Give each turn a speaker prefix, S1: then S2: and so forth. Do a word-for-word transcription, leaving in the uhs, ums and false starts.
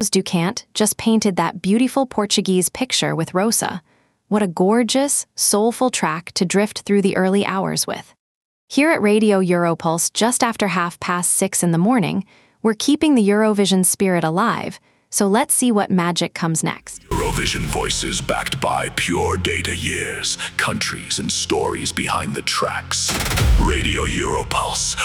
S1: Ducant just painted that beautiful Portuguese picture with Rosa. What a gorgeous, soulful track to drift through the early hours with. Here at Radio Europulse, just after half past six in the morning, we're keeping the Eurovision spirit alive, so let's see what magic comes next.
S2: Eurovision voices backed by pure data years, countries and stories behind the tracks. Radio Europulse,